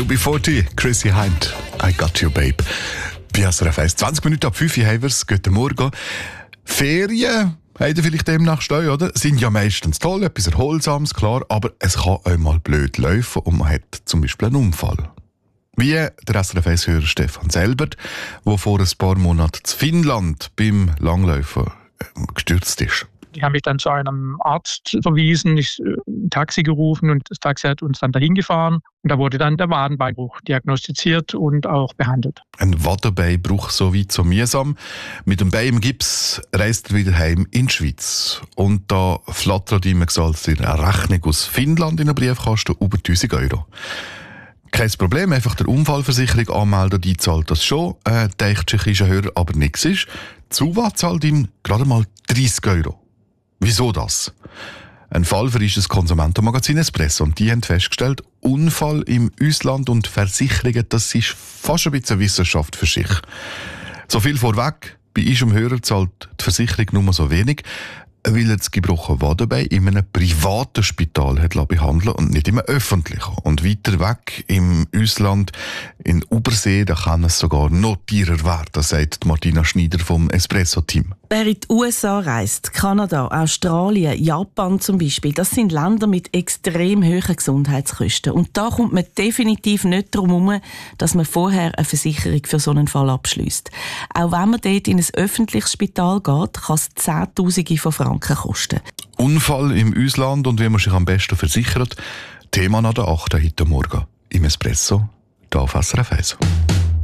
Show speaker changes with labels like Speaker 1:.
Speaker 1: UB40, Chrissy Hind, I Got You Babe. Bei SRF 1, 20 Minuten ab 5 Uhr haben wir es, guten Morgen. Ferien, habt ihr vielleicht demnach stehen, oder? Sind ja meistens toll, etwas Erholsames, klar, aber es kann auch mal blöd laufen und man hat zum Beispiel einen Unfall. Wie der SRF 1-Hörer Stefan Selbert, der vor ein paar Monaten in Finnland beim Langlaufen gestürzt ist.
Speaker 2: Die haben mich dann zu einem Arzt verwiesen, ein Taxi gerufen und das Taxi hat uns dann dahin gefahren. Und da wurde dann der Wadenbeinbruch diagnostiziert und auch behandelt.
Speaker 1: Ein Wadenbeinbruch, so weit so mühsam. Mit dem Bein im Gips reist er wieder heim in die Schweiz. Und da flattert ihm eine Rechnung aus Finnland in den Briefkasten über 1000 €. Kein Problem, einfach der Unfallversicherung anmelden, die zahlt das schon. Denkt sich, ist ein Hörer, aber nichts ist. Die Suva zahlt ihm gerade mal 30 €. Wieso das? Ein Fall für das Konsumentenmagazin Espresso. Und die haben festgestellt, Unfall im Ausland und Versicherungen, das ist fast ein bisschen Wissenschaft für sich. So viel vorweg, bei unserem Hörer zahlt die Versicherung nur so wenig, weil er das gebrochene Wadenbein in einem privaten Spital hat behandeln und nicht im öffentlichen. Und weiter weg im Ausland, in Übersee, da kann es sogar noch teurer werden, sagt Martina Schneider vom Espresso-Team.
Speaker 3: Wer in die USA reist, Kanada, Australien, Japan zum Beispiel, das sind Länder mit extrem hohen Gesundheitskosten. Und da kommt man definitiv nicht darum herum, dass man vorher eine Versicherung für so einen Fall abschliesst. Auch wenn man dort in ein öffentliches Spital geht, kann es Zehntausende von Franken kosten.
Speaker 1: Unfall im Ausland und wie man sich am besten versichert. Thema nach der 8. heute Morgen im Espresso, hier auf SRF 1.